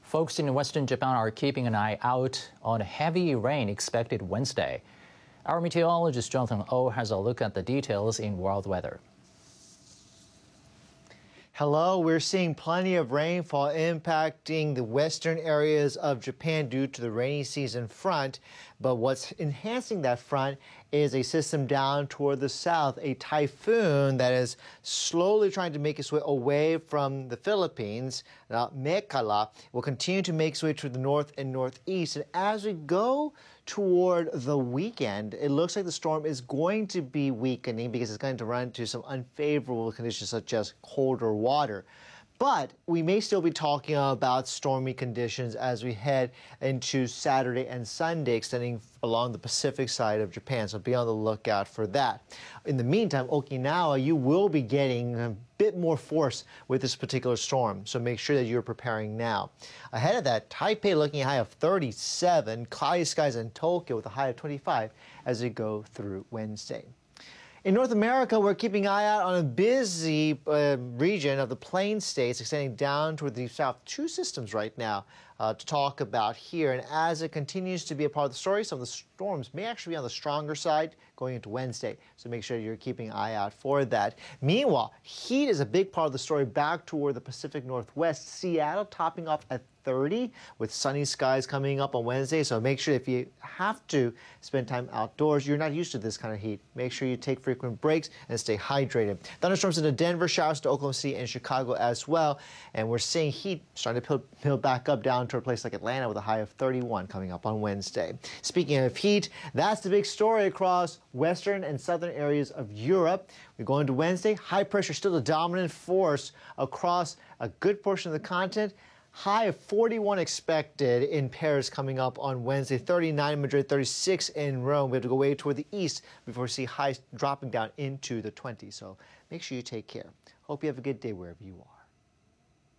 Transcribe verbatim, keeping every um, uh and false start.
Folks in western Japan are keeping an eye out on heavy rain expected Wednesday. Our meteorologist Jonathan Oh has a look at the details in world weather. Hello, we're seeing plenty of rainfall impacting the western areas of Japan due to the rainy season front. But what's enhancing that front is a system down toward the south, a typhoon that is slowly trying to make its way away from the Philippines. Now, Mekala will continue to make its way to the north and northeast. And as we go toward the weekend, it looks like the storm is going to be weakening because it's going to run into some unfavorable conditions such as colder water. But we may still be talking about stormy conditions as we head into Saturday and Sunday, extending along the Pacific side of Japan. So be on the lookout for that. In the meantime, Okinawa, you will be getting a bit more force with this particular storm. So make sure that you're preparing now. Ahead of that, Taipei looking at a high of thirty-seven, cloudy skies in Tokyo with a high of twenty-five as we go through Wednesday. In North America, we're keeping an eye out on a busy uh, region of the Plain States, extending down toward the south. Two systems right now uh, to talk about here. And as it continues to be a part of the story, some of the storms may actually be on the stronger side going into Wednesday. So make sure you're keeping an eye out for that. Meanwhile, heat is a big part of the story back toward the Pacific Northwest. Seattle topping off at thirty with sunny skies coming up on Wednesday. So make sure if you have to spend time outdoors, you're not used to this kind of heat. Make sure you take frequent breaks and stay hydrated. Thunderstorms into Denver, showers to Oklahoma City and Chicago as well. And we're seeing heat starting to build back up down to a place like Atlanta with a high of thirty-one coming up on Wednesday. Speaking of heat, that's the big story across western and southern areas of Europe. We go into Wednesday, high pressure still the dominant force across a good portion of the continent. High of forty-one expected in Paris coming up on Wednesday, thirty-nine in Madrid, thirty-six in Rome. We have to go way toward the east before we see highs dropping down into the twenties. So make sure you take care. Hope you have a good day wherever you are.